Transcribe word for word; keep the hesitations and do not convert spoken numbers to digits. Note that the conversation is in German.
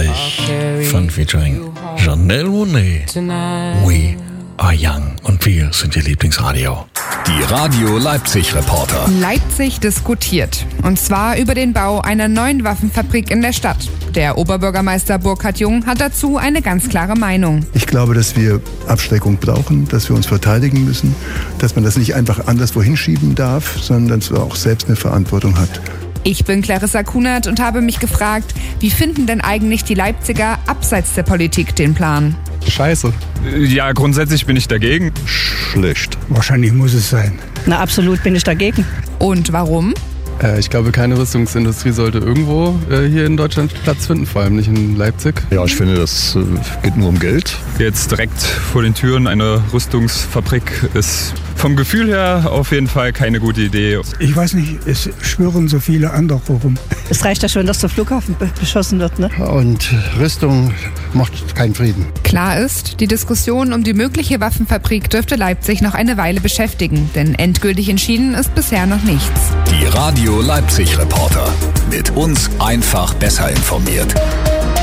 Herrlich. Fun featuring Janelle Monáe. We are young. Und wir sind Ihr Lieblingsradio. Die Radio Leipzig Reporter. Leipzig diskutiert. Und zwar über den Bau einer neuen Waffenfabrik in der Stadt. Der Oberbürgermeister Burkhard Jung hat dazu eine ganz klare Meinung. Ich glaube, dass wir Abschreckung brauchen, dass wir uns verteidigen müssen, dass man das nicht einfach anderswo hinschieben darf, sondern dass man auch selbst eine Verantwortung hat. Ich bin Clarissa Kunert und habe mich gefragt, wie finden denn eigentlich die Leipziger abseits der Politik den Plan? Scheiße. Ja, grundsätzlich bin ich dagegen. Schlecht. Wahrscheinlich muss es sein. Na, absolut bin ich dagegen. Und warum? Äh, ich glaube, keine Rüstungsindustrie sollte irgendwo äh, hier in Deutschland Platz finden, vor allem nicht in Leipzig. Ja, ich finde, das äh, geht nur um Geld. Jetzt direkt vor den Türen eine Rüstungsfabrik ist vom Gefühl her auf jeden Fall keine gute Idee. Ich weiß nicht, es schwirren so viele andere rum. Es reicht ja schon, dass der Flughafen be- beschossen wird, ne? Und Rüstung macht keinen Frieden. Klar ist, die Diskussion um die mögliche Waffenfabrik dürfte Leipzig noch eine Weile beschäftigen, denn endgültig entschieden ist bisher noch nichts. Die Radio Leipzig Reporter. Mit uns einfach besser informiert.